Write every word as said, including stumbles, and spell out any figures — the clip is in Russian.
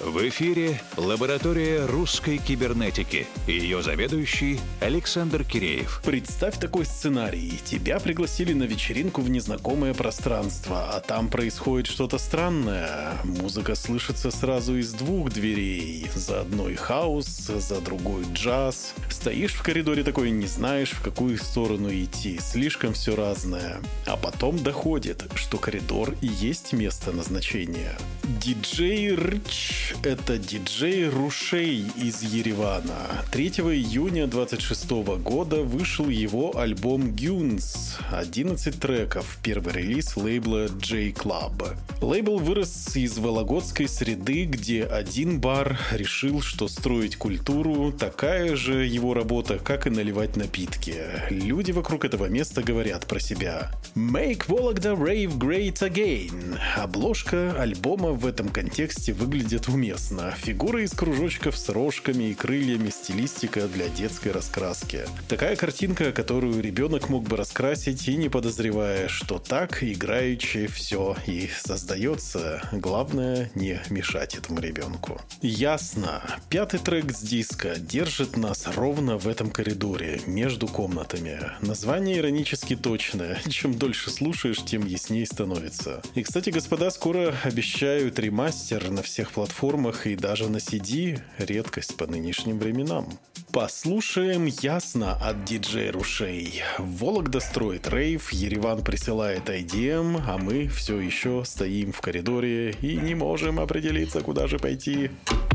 В эфире лаборатория русской кибернетики и ее заведующий Александр Киреев. Представь такой сценарий. Тебя пригласили на вечеринку в незнакомое пространство, а там происходит что-то странное. Музыка слышится сразу из двух дверей. За одной хаос, за другой джаз. Стоишь в коридоре такой, не знаешь, в какую сторону идти. Слишком все разное. А потом доходит, что коридор и есть место назначения. Диджей Рч — это диджей Рушей из Еревана. третьего июня двадцать шестого года вышел его альбом Guns. одиннадцать треков. Первый релиз лейбла J-Club. Лейбл вырос из вологодской среды, где один бар решил, что строить культуру — такая же его работа, как и наливать напитки. Люди вокруг этого места говорят про себя: «Make Vologda Rave Great Again». Обложка альбома в этом контексте выглядит уместно. Фигуры из кружочков с рожками и крыльями, стилистика для детской раскраски. Такая картинка, которую ребенок мог бы раскрасить и не подозревая, что так играючи все и создается. Главное не мешать этому ребенку. Ясно. Пятый трек с диска держит нас ровно в этом коридоре, между комнатами. Название иронически точное. Чем дольше слушаешь, тем яснее становится. И, кстати, господа, скоро обещают ремастер на всех платформах и даже на си ди. Редкость по нынешним временам. Послушаем «Ясно» от диджея Рушей. Вологда строит рейв, Ереван присылает ай ди эм, а мы все еще стоим в коридоре и не можем определиться, куда же пойти.